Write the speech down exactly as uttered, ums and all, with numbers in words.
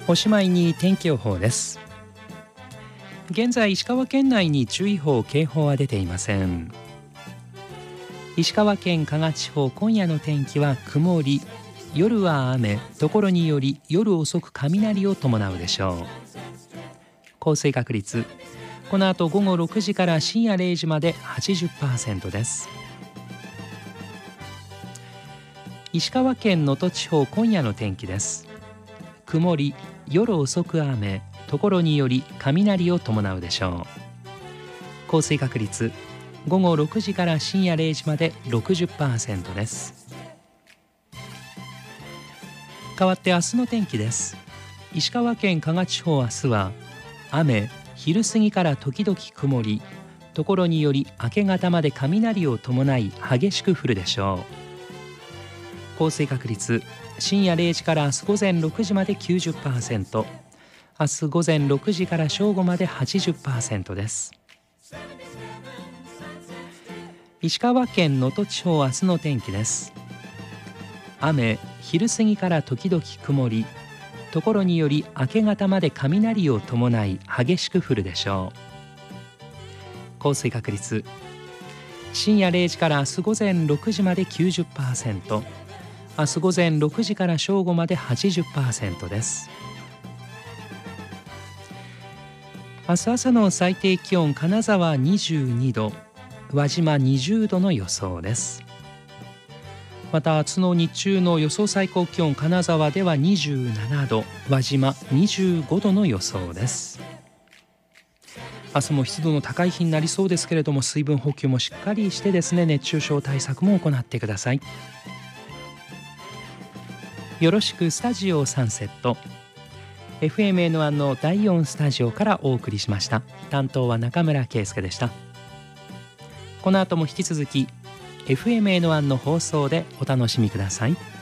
おしまいに天気予報です。現在石川県内に注意報警報は出ていません。石川県加賀地方、今夜の天気は曇り、夜は雨、ところにより夜遅く雷を伴うでしょう。降水確率、この後午後ろくじから深夜れいじまで はちじゅっパーセント です。石川県能登地方、今夜の天気です。曇り、夜遅く雨、ところにより雷を伴うでしょう。降水確率、午後ろくじから深夜れいじまで ろくじゅっパーセント です。変わって明日の天気です。石川県加賀地方、明日は雨、昼過ぎから時々曇り、ところにより明け方まで雷を伴い激しく降るでしょう。降水確率、深夜れいじから明日午前ろくじまで きゅうじゅっパーセント、明日午前ろくじから正午まで はちじゅっパーセント です。石川県能登地方、明日の天気です。雨、昼過ぎから時々曇り、ところにより明け方まで雷を伴い激しく降るでしょう。降水確率、深夜れいじから明日午前ろくじまで きゅうじゅっパーセント、明日午前ろくじから正午まで はちじゅっパーセント です。明日朝の最低気温、金沢にじゅうにど、輪島にじゅうどの予想です。また明日の日中の予想最高気温、金沢ではにじゅうななど、輪島にじゅうごどの予想です。明日も湿度の高い日になりそうですけれども、水分補給もしっかりしてですね、熱中症対策も行ってください。よろしくスタジオサンセット、 エフエムエヌワン のだいよんスタジオからお送りしました。担当は中村圭介でした。この後も引き続き エフエムエヌワン の放送でお楽しみください。